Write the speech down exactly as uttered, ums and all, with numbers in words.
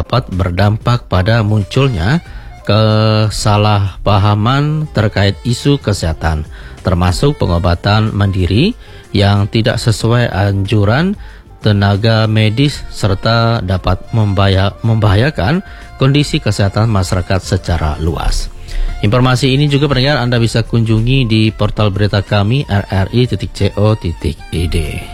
dapat berdampak pada munculnya kesalahpahaman terkait isu kesehatan, termasuk pengobatan mandiri yang tidak sesuai anjuran tenaga medis serta dapat membahaya, membahayakan kondisi kesehatan masyarakat secara luas. Informasi ini juga pendengar Anda bisa kunjungi di portal berita kami r r i titik co titik i d.